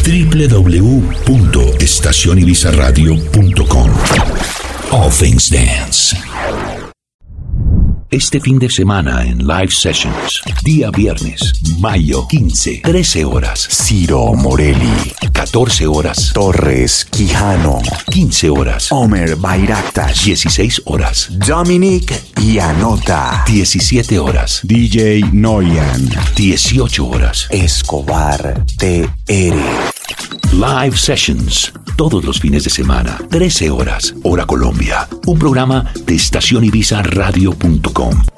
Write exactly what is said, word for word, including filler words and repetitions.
doble u doble u doble u punto estación ibiza radio punto com. All Things Dance. Este fin de semana en Live Sessions, día viernes, mayo quince, trece horas, Ciro Morelli, catorce horas, Torres Quijano, quince horas, Omer Bayraktar, dieciséis horas, Dominic Ianota, diecisiete horas, D J Noyan, dieciocho horas, Escobar T R. Live Sessions, todos los fines de semana, trece horas, hora Colombia. Un programa de estación ibiza radio punto com.